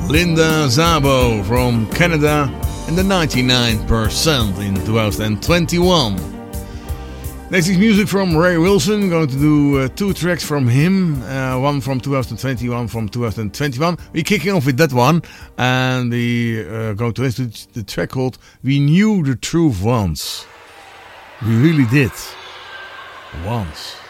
Linda Szabo from Canada and the 99% in 2021. Next is music from Ray Wilson. Going to do two tracks from him, one from 2020, one from 2021. We're kicking off with that one, and we're going to listen to the track called We Knew the Truth Once. We really did. Once.